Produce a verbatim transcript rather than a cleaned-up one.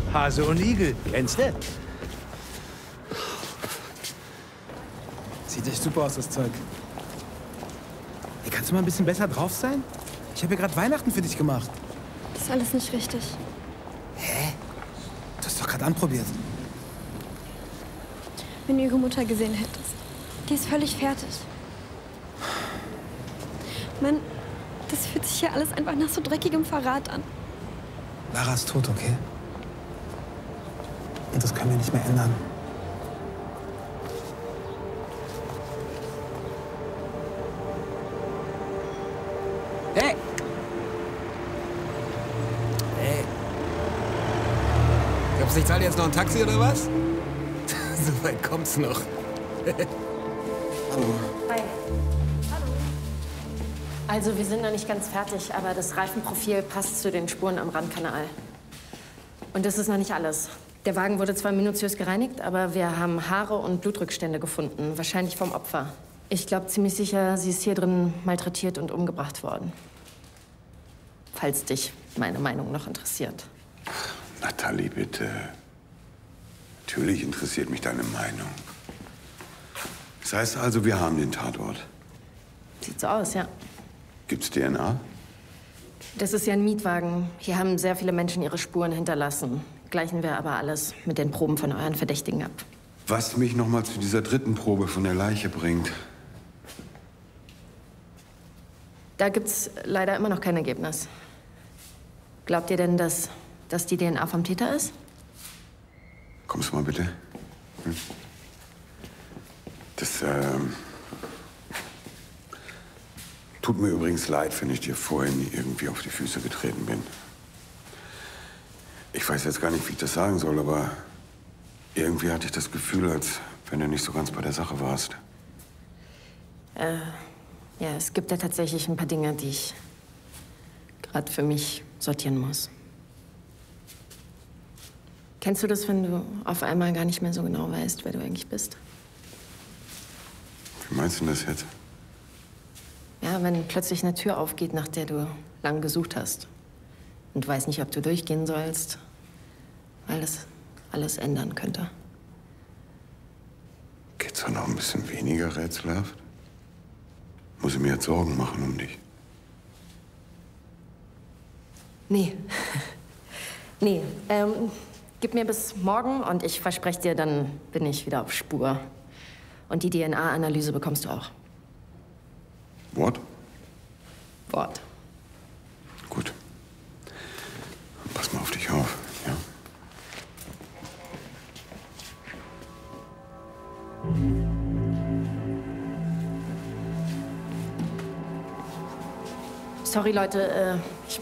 Hase und Igel. Kennst du? Sieht echt super aus, das Zeug. Hey, kannst du mal ein bisschen besser drauf sein? Ich habe ja gerade Weihnachten für dich gemacht. Das ist alles nicht richtig. Hä? Du hast doch gerade anprobiert. Wenn du ihre Mutter gesehen hättest. Die ist völlig fertig. Mann, das fühlt sich hier alles einfach nach so dreckigem Verrat an. Lara ist tot, okay? Und das können wir nicht mehr ändern. Hey! Hey. Glaubst du, ich zahle jetzt noch ein Taxi oder was? So weit kommt's noch. Hallo. Hi. Hallo. Also, wir sind noch nicht ganz fertig, aber das Reifenprofil passt zu den Spuren am Randkanal. Und das ist noch nicht alles. Der Wagen wurde zwar minutiös gereinigt, aber wir haben Haare und Blutrückstände gefunden, wahrscheinlich vom Opfer. Ich glaube ziemlich sicher, sie ist hier drin malträtiert und umgebracht worden. Falls dich meine Meinung noch interessiert. Natalie, bitte. Natürlich interessiert mich deine Meinung. Das heißt also, wir haben den Tatort. Sieht so aus, ja. Gibt's D N A? Das ist ja ein Mietwagen. Hier haben sehr viele Menschen ihre Spuren hinterlassen. Gleichen wir aber alles mit den Proben von euren Verdächtigen ab. Was mich noch mal zu dieser dritten Probe von der Leiche bringt. Da gibt's leider immer noch kein Ergebnis. Glaubt ihr denn, dass das die D N A vom Täter ist? Kommst du mal bitte? Hm? Das, ähm... Tut mir übrigens leid, wenn ich dir vorhin irgendwie auf die Füße getreten bin. Ich weiß jetzt gar nicht, wie ich das sagen soll, aber irgendwie hatte ich das Gefühl, als wenn du nicht so ganz bei der Sache warst. Äh, ja, es gibt ja tatsächlich ein paar Dinge, die ich gerade für mich sortieren muss. Kennst du das, wenn du auf einmal gar nicht mehr so genau weißt, wer du eigentlich bist? Wie meinst du das jetzt? Ja, wenn plötzlich eine Tür aufgeht, nach der du lang gesucht hast. Und du weißt nicht, ob du durchgehen sollst, weil es alles ändern könnte. Geht's doch noch ein bisschen weniger rätselhaft? Muss ich mir jetzt Sorgen machen um dich? Nee. nee. Ähm, gib mir bis morgen und ich verspreche dir, dann bin ich wieder auf Spur. Und die D N A-Analyse bekommst du auch. Wort? Wort. Gut. Pass mal auf dich auf, ja? Sorry, Leute, äh, ich